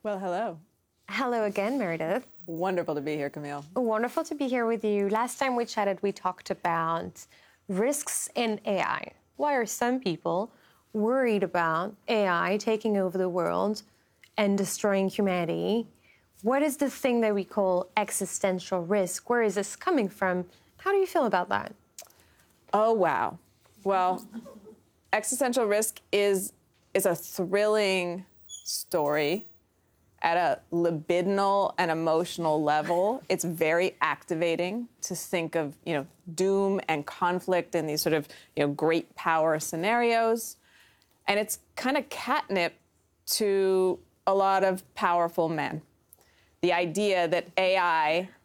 Well, hello. Hello again, Meredith. Wonderful to be here, Camille. Wonderful to be here with you. Last time we chatted, we talked about risks in AI. Why are some people worried about AI taking over the world and destroying humanity? What is the thing that we call existential risk? Where is this coming from? How do you feel about that? Oh, wow. Well, existential risk is a thrilling story at a libidinal and emotional level. It's very activating to think of, doom and conflict in these sort of, great power scenarios. And it's kind of catnip to a lot of powerful men. The idea that AI